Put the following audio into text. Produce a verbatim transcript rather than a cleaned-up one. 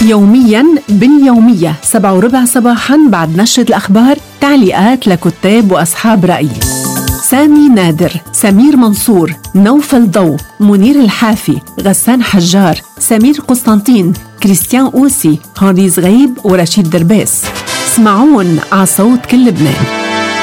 يومياً باليومية سبعة وربع صباحاً بعد نشرة الأخبار تعليقات لكتاب وأصحاب رأي. سامي نادر، سمير منصور، نوفل ضو، منير الحافي، غسان حجار، سمير قسطنطين، كريستيان أوسي، هانري زغيب ورشيد دربيس. اسمعون على صوت كل لبنان.